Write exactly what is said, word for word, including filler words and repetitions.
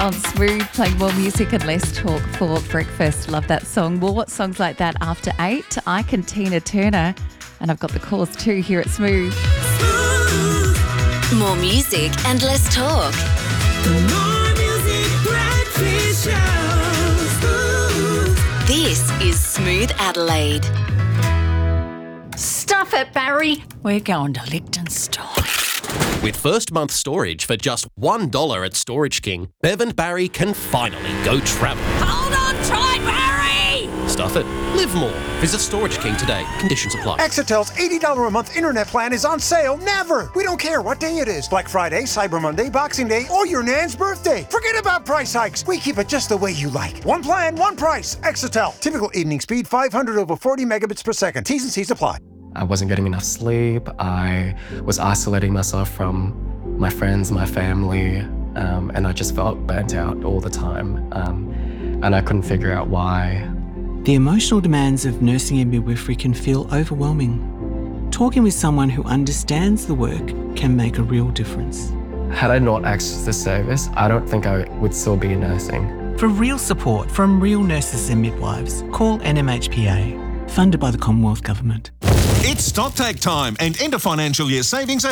on Smooth, playing more music and less talk for breakfast. Love that song. More songs like that after eight. I can Tina Turner, and I've got the calls too here at Smooth. More music and less talk. More music, breakfast show. Smooth. This is Smooth Adelaide. Stuff it, Barry. We're going to Liechtenstein. With first month storage for just one dollar at Storage King, Bev and Barry can finally go travel. Hold on tight, Barry! Stuff it. Live more. Visit Storage King today. Conditions apply. Exitel's eighty dollars a month internet plan is on sale never. We don't care what day it is. Black Friday, Cyber Monday, Boxing Day, or your nan's birthday. Forget about price hikes. We keep it just the way you like. One plan, one price. Exitel. Typical evening speed five hundred over forty megabits per second. T's and C's apply. I wasn't getting enough sleep. I was isolating myself from my friends, my family, um, and I just felt burnt out all the time. Um, and I couldn't figure out why. The emotional demands of nursing and midwifery can feel overwhelming. Talking with someone who understands the work can make a real difference. Had I not accessed the service, I don't think I would still be nursing. For real support from real nurses and midwives, call N M H P A, funded by the Commonwealth Government. It's stock take time and end of financial year savings